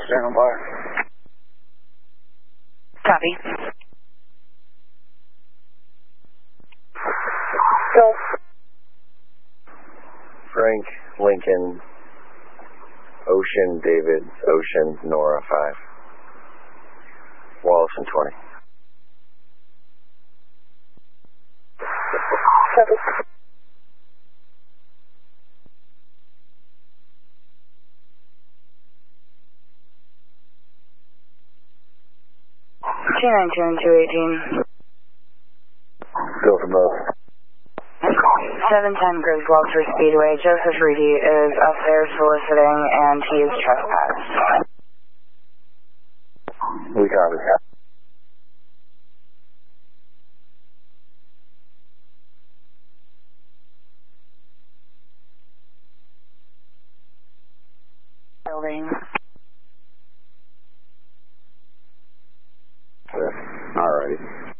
Stand by. Copy. Go. Frank, Lincoln, Ocean, David, Ocean, Nora 5. Wallace and 20. Copy. Two 218. Go for both. 710 Graves Walter Speedway. Joseph Reedy is up there soliciting, and he is trespassed. We copy. Building. Alrighty.